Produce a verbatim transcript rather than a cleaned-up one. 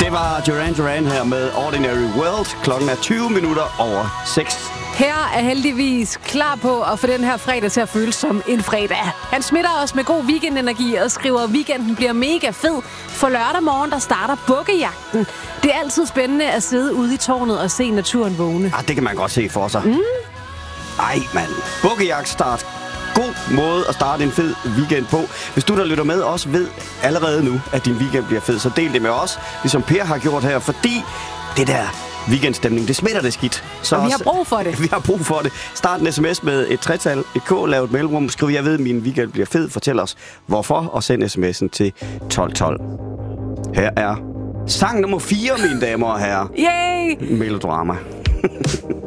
Det var Duran Duran her med Ordinary World. Klokken er tyve minutter over seks. Her er heldigvis klar på at få den her fredag til at føles som en fredag. Han smitter os med god weekendenergi og skriver, at weekenden bliver mega fed. For lørdag morgen, der starter bukkejagten. Det er altid spændende at sidde ude i tårnet og se naturen vågne. Ah, det kan man godt se for sig. Mm. Ej, mand. Bukkejagt start. God måde at starte en fed weekend på. Hvis du, der lytter med, også ved allerede nu, at din weekend bliver fed, så del det med os, ligesom Per har gjort her, fordi det der weekendstemning, det smitter det skidt. Så og vi har også, brug for det. Vi har brug for det. Start en sms med et tretal, et K, lav et mellemrum, skriv, jeg ved, at min weekend bliver fed. Fortæl os, hvorfor, og send sms'en til tolv tolv. Her er sang nummer fire, mine damer og herrer. Yay! Melodrama.